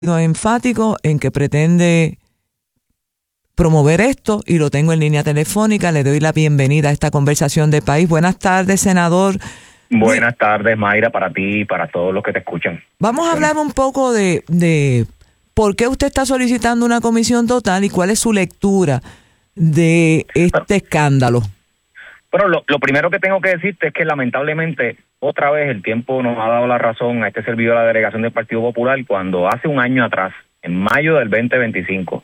enfático en que pretende promover esto y lo tengo en línea telefónica. Le doy la bienvenida a esta conversación de país. Buenas tardes, senador. Buenas tardes, Mayra, para ti y para todos los que te escuchan. Vamos a hablar un poco de por qué usted está solicitando una comisión total y cuál es su lectura de este escándalo. Pero lo primero que tengo que decirte es que lamentablemente otra vez el tiempo nos ha dado la razón a este servidor de la delegación del Partido Popular cuando hace un año atrás, en mayo del 2025,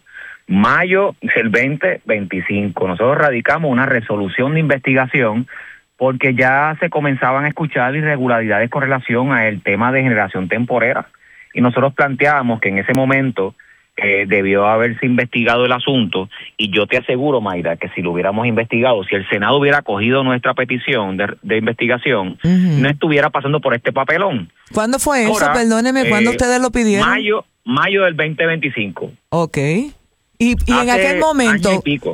nosotros radicamos una resolución de investigación porque ya se comenzaban a escuchar irregularidades con relación al tema de generación temporera. Y nosotros planteábamos que en ese momento debió haberse investigado el asunto, y yo te aseguro, Mayra, que si lo hubiéramos investigado, si el Senado hubiera acogido nuestra petición de investigación, no estuviera pasando por este papelón. ¿Cuándo fue eso? Perdóneme, ¿cuándo ustedes lo pidieron? Mayo del 2025. Ok. Y en aquel momento,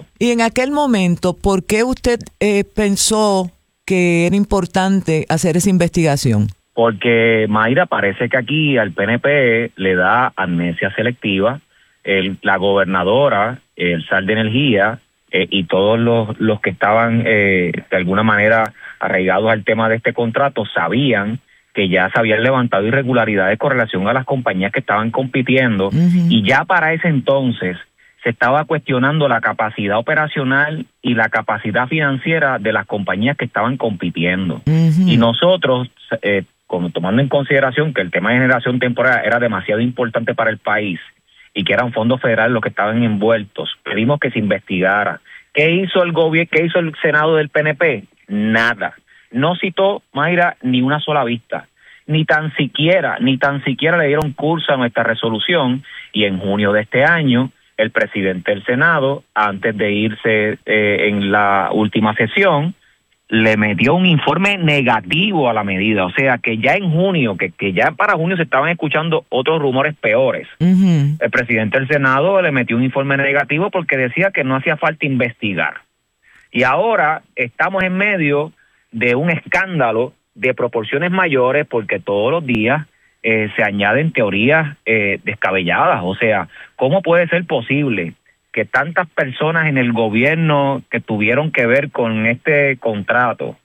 ¿por qué usted pensó que era importante hacer esa investigación? Porque, Mayra, parece que aquí al PNP le da amnesia selectiva. La gobernadora, el SAR de Energía y todos los que estaban de alguna manera arraigados al tema de este contrato sabían que ya se habían levantado irregularidades con relación a las compañías que estaban compitiendo, y ya para ese entonces se estaba cuestionando la capacidad operacional y la capacidad financiera de las compañías que estaban compitiendo. Y nosotros, tomando en consideración que el tema de generación temporal era demasiado importante para el país y que eran fondos federales los que estaban envueltos, pedimos que se investigara. ¿Qué hizo el gobierno? ¿Qué hizo el Senado del PNP? Nada. No citó, Mayra, ni una sola vista. Ni tan siquiera le dieron curso a nuestra resolución, y en junio de este año el presidente del Senado, antes de irse en la última sesión, le metió un informe negativo a la medida. O sea, que ya en junio, que ya para junio se estaban escuchando otros rumores peores. El presidente del Senado le metió un informe negativo porque decía que no hacía falta investigar. Y ahora estamos en medio de un escándalo de proporciones mayores porque todos los días se añaden teorías descabelladas. O sea, ¿cómo puede ser posible que tantas personas en el gobierno que tuvieron que ver con este contrato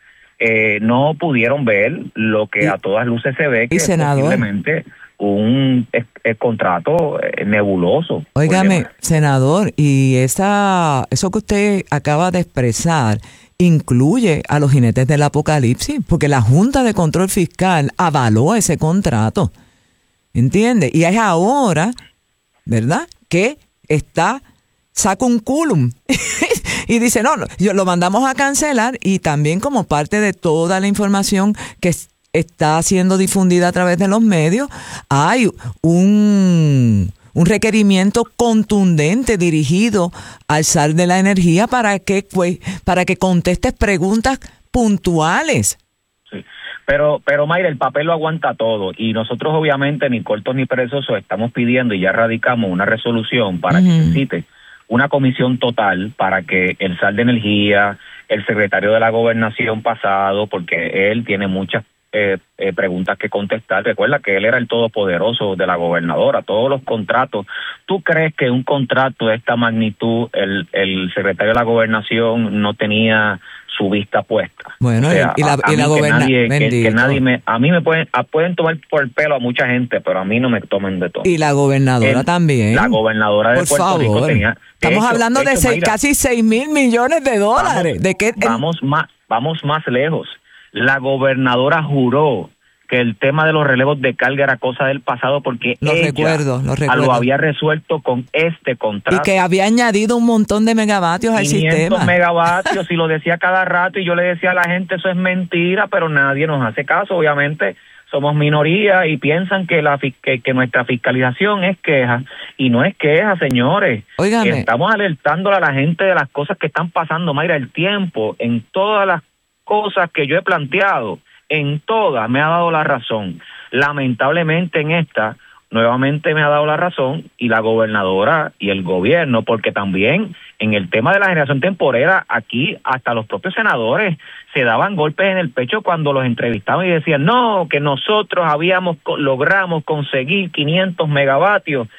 no pudieron ver lo que a todas luces se ve, que es posiblemente un contrato nebuloso? Óigame, senador, y eso que usted acaba de expresar incluye a los jinetes del apocalipsis, porque la Junta de Control Fiscal avaló ese contrato, ¿entiende? Y es ahora, ¿verdad?, que saca un culum y dice, no, yo lo mandamos a cancelar, y también como parte de toda la información que está siendo difundida a través de los medios, hay un requerimiento contundente dirigido al SAR de la Energía para que contestes preguntas puntuales. Sí. Pero Mayra, el papel lo aguanta todo, y nosotros obviamente ni cortos ni perezosos estamos pidiendo, y ya radicamos una resolución para que se cite una comisión total para que el SAR de Energía, el secretario de la Gobernación pasado, porque él tiene muchas preguntas que contestar. Recuerda que él era el todopoderoso de la gobernadora, todos los contratos. ¿Tú crees que un contrato de esta magnitud el secretario de la Gobernación no tenía su vista puesta? Bueno, o sea, y la gobernación, a mí me pueden tomar por el pelo a mucha gente, pero a mí no me tomen de todo. Y la gobernadora también. La gobernadora de Puerto Rico tenía. Estamos hablando de casi $6,000 millones. ¿De qué? Vamos más lejos. La gobernadora juró que el tema de los relevos de carga era cosa del pasado porque lo recuerdo. Lo había resuelto con este contrato. Y que había añadido un montón de megavatios al sistema. 500 megavatios, y lo decía cada rato, y yo le decía a la gente, eso es mentira, pero nadie nos hace caso. Obviamente somos minoría y piensan que que nuestra fiscalización es queja, y no es queja, señores. Óigame. Estamos alertándole a la gente de las cosas que están pasando. Mayra, el tiempo en todas las cosas que yo he planteado, en todas me ha dado la razón. Lamentablemente en esta nuevamente me ha dado la razón, y la gobernadora y el gobierno, porque también en el tema de la generación temporera, aquí hasta los propios senadores se daban golpes en el pecho cuando los entrevistaban y decían, no, que nosotros logramos conseguir 500 megavatios.